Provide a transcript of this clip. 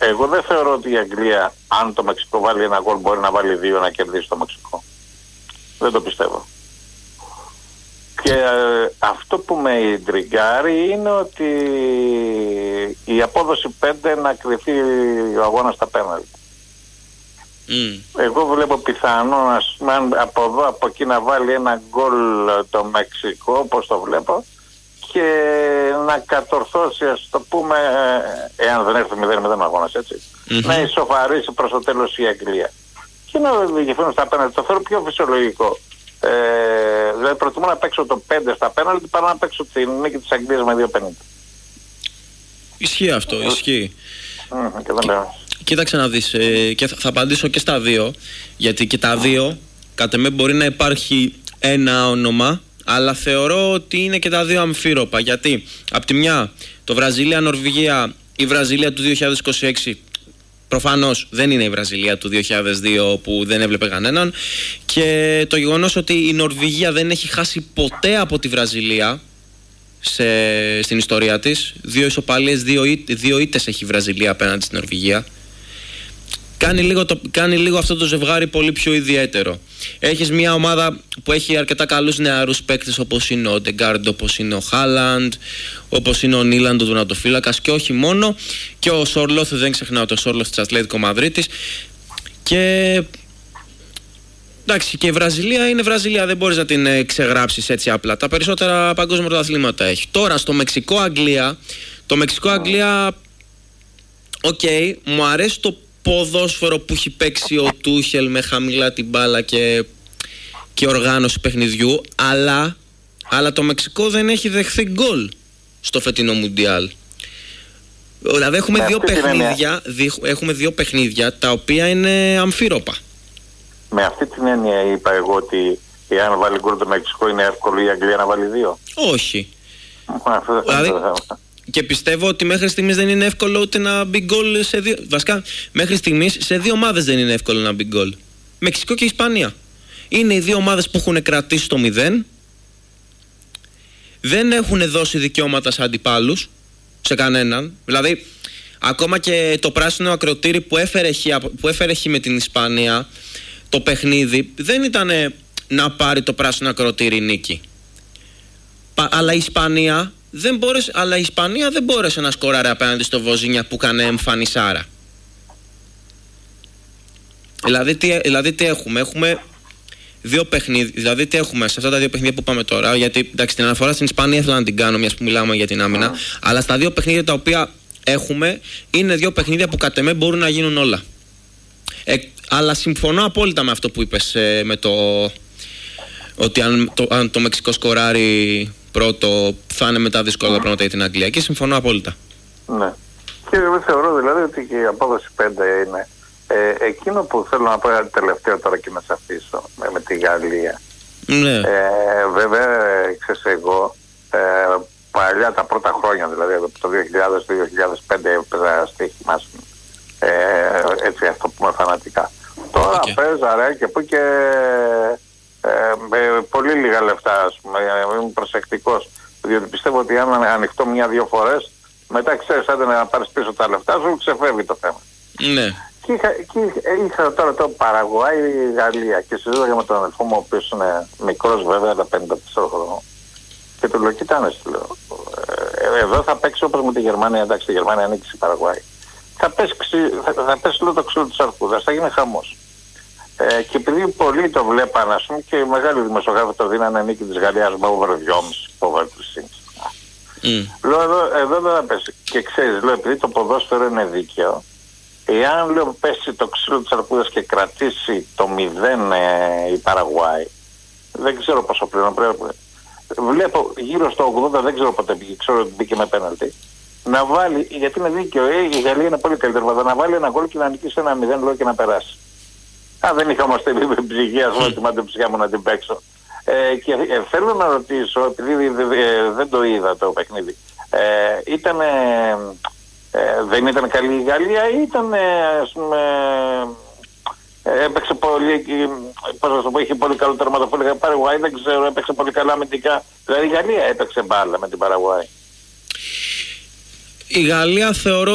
Εγώ δεν θεωρώ ότι η Αγγλία, αν το Μεξικό βάλει ένα γκολ, μπορεί να βάλει 2 να κερδίσει το Μεξικό. Δεν το πιστεύω. Και αυτό που με ιντριγκάρει είναι ότι η απόδοση 5 να κρυφθεί ο αγώνας στα πέναλτι. Εγώ βλέπω πιθανό από εδώ από εκεί να βάλει ένα γκολ το Μεξικό, όπως το βλέπω, και να κατορθώσει, ας το πούμε, εάν δεν έρθει 0-0 αγώνας, έτσι, να ισοφαρίσει προς το τέλος η Αγγλία και να διηγηθούν στα πέναλτι. Το θέλω πιο φυσιολογικό. Δηλαδή προτιμώ να παίξω το 5 στα πέναλτι παρά να παίξω την νίκη της Αγγλίας με 2-50. Ισχύει αυτό, ισχύει. Και δεν λέω. Κοίταξε να δεις, και θα απαντήσω και στα δύο, γιατί και τα δύο κατ' εμέ μπορεί να υπάρχει ένα όνομα, αλλά θεωρώ ότι είναι και τα δύο αμφίροπα. Γιατί από τη μια το Βραζιλία-Νορβηγία, η Βραζιλία του 2026 προφανώς δεν είναι η Βραζιλία του 2002 που δεν έβλεπε κανέναν, και το γεγονός ότι η Νορβηγία δεν έχει χάσει ποτέ από τη Βραζιλία στην ιστορία της, 2 ισοπαλίες, 2 ήττες έχει η Βραζιλία απέναντι στην Νορβηγία. Κάνει λίγο αυτό το ζευγάρι πολύ πιο ιδιαίτερο. Έχεις μια ομάδα που έχει αρκετά καλούς νεαρούς παίκτες, όπως είναι ο Ντεγκάρντ, όπως είναι ο Χάλαντ, όπως είναι ο Νίλαντ, ο τερματοφύλακας, και όχι μόνο, και ο Σόρλοθ, δεν ξεχνάω το Σόρλοθ της Ατλέτικο Μαδρίτης. Και εντάξει, και η Βραζιλία είναι Βραζιλία, δεν μπορείς να την ξεγράψεις έτσι απλά. Τα περισσότερα παγκόσμια πρωταθλήματα έχει. Τώρα στο Μεξικό-Αγγλία, οκ, μου αρέσει το ποδόσφαιρο που έχει παίξει ο Τούχελ με χαμηλά την μπάλα και οργάνωση παιχνιδιού, αλλά το Μεξικό δεν έχει δεχθεί γκολ στο φετινό Μουντιάλ. Δηλαδή έχουμε δύο παιχνίδια τα οποία είναι αμφίροπα. Με αυτή την έννοια είπα εγώ ότι εάν βάλει γκολ το Μεξικό είναι εύκολο η Αγγλία να βάλει 2. Όχι. Δηλαδή, και πιστεύω ότι μέχρι στιγμής δεν είναι εύκολο ούτε να μπει γκολ σε δύο. Βασικά, μέχρι στιγμής σε δύο ομάδες δεν είναι εύκολο να μπει γκολ. Μεξικό και Ισπανία. Είναι οι δύο ομάδες που έχουν κρατήσει το 0. Δεν έχουν δώσει δικαιώματα σε αντιπάλους, σε κανέναν. Δηλαδή, ακόμα και το πράσινο ακροτήρι που έφερε χ με την Ισπανία, το παιχνίδι δεν ήταν να πάρει το πράσινο ακροτήρι νίκη. Αλλά η Ισπανία δεν μπόρεσε να σκοράρει απέναντι στο Βοζίνια που έκανε εμφανισάρα. Δηλαδή τι έχουμε δύο παιχνίδια. Δηλαδή τι έχουμε σε αυτά τα δύο παιχνίδια που πάμε τώρα. Γιατί εντάξει, την αναφορά στην Ισπανία ήθελα να την κάνω, μιας που μιλάμε για την άμυνα. Αλλά στα δύο παιχνίδια τα οποία έχουμε είναι δύο παιχνίδια που κατ' εμέ μπορούν να γίνουν όλα. Αλλά συμφωνώ απόλυτα με αυτό που είπες, με το ότι αν το Μεξικό σκοράρει πρώτο θα είναι μετά δύσκολα τα πράγματα για την Αγγλία. Και συμφωνώ απόλυτα. Ναι. Και θεωρώ δηλαδή ότι και η απόδοση 5 είναι. Εκείνο που θέλω να πω τελευταίο τώρα και να σε αφήσω με τη Γαλλία. Ναι. Βέβαια, ξέρεις, εγώ παλιά τα πρώτα χρόνια, δηλαδή το 2000-2005 έπαιζα στοίχημα, έτσι αυτό που είμαι φανατικά. Τώρα παίζα ρε και που και με πολύ λίγα λεφτά, ας πούμε, είμαι προσεκτικός, διότι πιστεύω ότι αν ανοιχτώ 1-2 φορές, μετά ξέρεις, άντε να πάρεις πίσω τα λεφτά σου, ξεφεύγει το θέμα. Ναι. Και είχα τώρα το Παραγουάι, η Γαλλία, και συζήτηκα με τον αδελφό μου, ο οποίος είναι μικρός βέβαια, αλλά 54 χρονών. Και του λέω, κοιτάνε, λέω, εδώ θα παίξει όπως με τη Γερμανία, εντάξει, η Γερμανία ανήκει η Παραγουάι. Θα πέσει λέω το ξύλο της αρκούδας, θα γίνει χαμός. Και επειδή πολλοί το βλέπαν, ας πούμε, και οι μεγάλοι δημοσιογράφοι το δίνανε νίκη της Γαλλίας με over 2,5, over 3,5. Λέω, εδώ δεν θα πέσει. Και ξέρεις, λέω, επειδή το ποδόσφαιρο είναι δίκαιο, εάν λέω πέσει το ξύλο της αρκούδας και κρατήσει το 0 η Παραγουάι, δεν ξέρω πόσο πλέον πρέπει. Βλέπω γύρω στο 80, δεν ξέρω πότε πήγε, ξέρω ότι μπήκε με πέναλτι. Να βάλει, γιατί είναι δίκαιο, η Γαλλία είναι πολύ καλύτερη, να βάλει ένα γκολ και να νικήσει ένα 0 λέω και να περάσει. Δεν είχα όμως την ψυχή, ας πούμε, τη ψυχή μου να την παίξω. Και θέλω να ρωτήσω, επειδή δεν το είδα το παιχνίδι, δεν ήταν καλή η Γαλλία ή ήταν, ας πούμε, έπαιξε πολύ, πώς να το πω, είχε πολύ καλό τερματοφύλακα. Η Παραγουάι δεν ξέρω, έπαιξε πολύ καλά αμυντικά. Δηλαδή η Γαλλία έπαιξε μπάλα με την Παραγουάι. Η Γαλλία θεωρώ